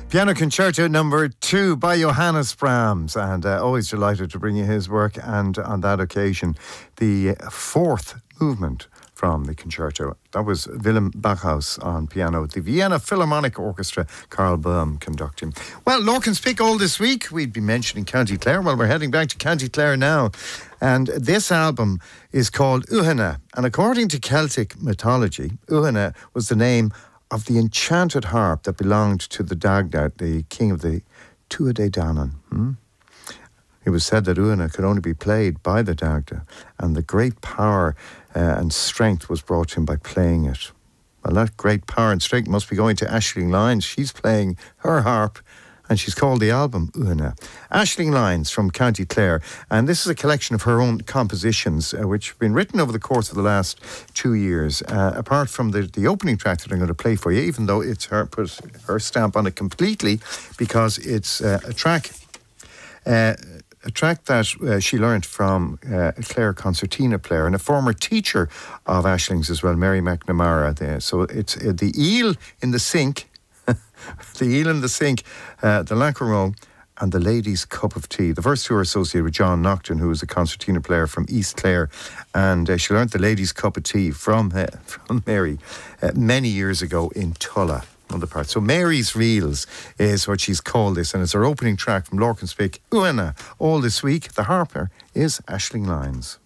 Piano Concerto number 2 by Johannes Brahms, and always delighted to bring you his work, and on that occasion the fourth movement from the concerto. That was Willem Bachhaus on piano, the Vienna Philharmonic Orchestra, Karl Böhm conducting. Well, Lorcan's Pick all this week, we'd be mentioning County Clare. Well, we're heading back to County Clare now, and this album is called Uhanna, and according to Celtic mythology, Uhanna was the name of the enchanted harp that belonged to the Dagda, the king of the Tuatha Dé Danann. It was said that Uhanna could only be played by the Dagda, and the great power and strength was brought to him by playing it. Well, that great power and strength must be going to Aisling Lyons. She's playing her harp, and she's called the album Uhanna. Aisling Lyons from County Clare, and this is a collection of her own compositions, which have been written over the course of the last 2 years. Apart from the opening track that I'm going to play for you, even though it's her put her stamp on it completely, because it's a track that she learned from a Clare concertina player and a former teacher of Aisling's as well, Mary McNamara. So it's the eel in the sink, the eel in the sink, the Lancaron, and the Lady's Cup of Tea. The first two are associated with John Nocton, who was a concertina player from East Clare, and she learnt the Lady's Cup of Tea from Mary many years ago in Tulla. Other parts. So Mary's Reels is what she's called this, and it's her opening track from Lorcan's Pick, Uhanna. All this week, the harper is Aisling Lyons.